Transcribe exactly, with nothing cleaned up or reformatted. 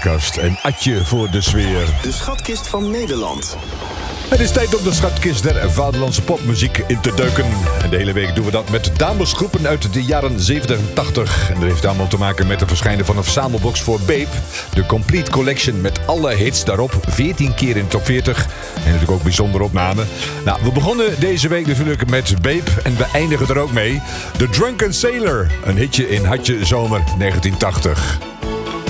platenkast. En Atje voor de sfeer. De schatkist van Nederland. Het is tijd om de schatkist der vaderlandse popmuziek in te duiken. En de hele week doen we dat met damesgroepen uit de jaren zeventig en tachtig. En dat heeft allemaal te maken met het verschijnen van een verzamelbox voor Babe. De Complete Collection met alle hits daarop. veertien keer in de top veertig. En natuurlijk ook bijzondere opnamen. Nou, we begonnen deze week natuurlijk met Babe. En we eindigen er ook mee. The Drunken Sailor. Een hitje in Hartje Zomer negentien tachtig.